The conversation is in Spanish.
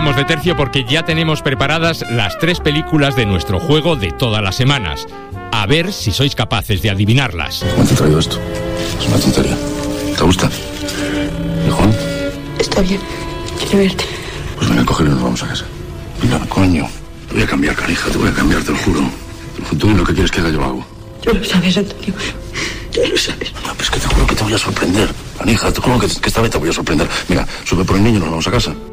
cambiamos de tercio porque ya tenemos preparadas las 3 películas de nuestro juego de todas las semanas. A ver si sois capaces de adivinarlas. ¿Cómo te he traído esto? Es una tontería. ¿Te gusta? ¿Hijón? Está bien. Quiero verte. Pues venga, cógelo y nos vamos a casa. Venga, coño. Te voy a cambiar, canija. Te voy a cambiar, te lo juro. Tú lo que quieres que haga, yo hago. Tú lo sabes, Antonio. Tú lo sabes. No, pero es que te juro que te voy a sorprender. Canija, te juro que esta vez te voy a sorprender. Mira, sube por el niño y nos vamos a casa.